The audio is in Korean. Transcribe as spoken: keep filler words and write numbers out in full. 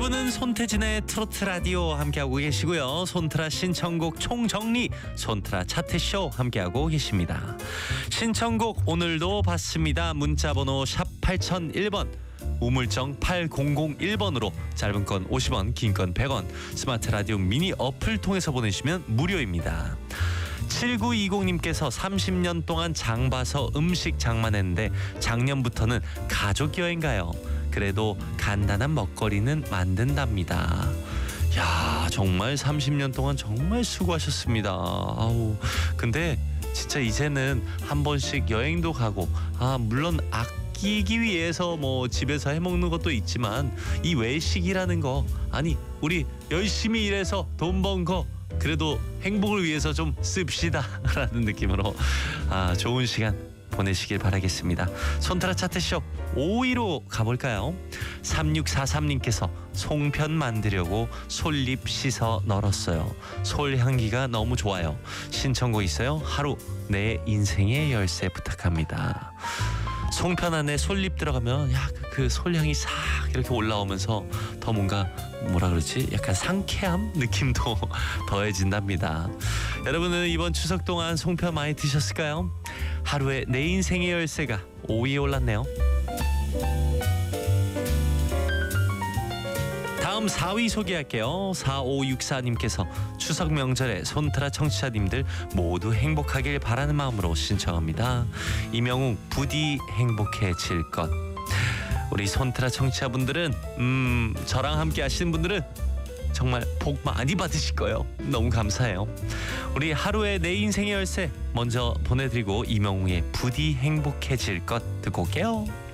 여러분은 손태진의 트로트 라디오 함께하고 계시고요. 손트라 신청곡 총정리 손트라 차트쇼 함께하고 계십니다. 신청곡 오늘도 받습니다. 문자번호 샵 팔공공일 번 우물정 팔공공일 번으로 짧은 건 오십 원 긴 건 백 원 스마트 라디오 미니 어플 통해서 보내시면 무료입니다. 칠구이공님께서 삼십 년 동안 장 봐서 음식 장만했는데 작년부터는 가족 여행 가요. 그래도 간단한 먹거리는 만든답니다. 야, 정말 삼십 년 동안 정말 수고하셨습니다. 아우, 근데 진짜 이제는 한 번씩 여행도 가고, 아 물론 아끼기 위해서 뭐 집에서 해먹는 것도 있지만 이 외식이라는 거, 아니 우리 열심히 일해서 돈 번 거 그래도 행복을 위해서 좀 씁시다 라는 느낌으로 아 좋은 시간 보내시길 바라겠습니다. 손트라 차트쇼 오 위로 가볼까요? 삼육사삼님께서 송편 만들려고 솔잎 씻어 널었어요. 솔 향기가 너무 좋아요. 신청곡 있어요? 하루 내 인생의 열쇠 부탁합니다. 송편 안에 솔잎 들어가면 야, 그 솔향이 싹 이렇게 올라오면서 더 뭔가 뭐라 그러지? 약간 상쾌함 느낌도 더해진답니다. 여러분은 이번 추석 동안 송편 많이 드셨을까요? 하루에 내 인생의 열쇠가 오 위에 올랐네요. 다음 사 위 소개할게요. 사오육사님께서 추석 명절에 손트라 청취자님들 모두 행복하길 바라는 마음으로 신청합니다. 이명웅 부디 행복해질 것. 우리 손트라 청취자분들은 음 저랑 함께 하시는 분들은 정말 복 많이 받으실 거예요. 너무 감사해요. 우리 하루에 내 인생의 열쇠 먼저 보내드리고 이명웅의 부디 행복해질 것 듣고 올게요.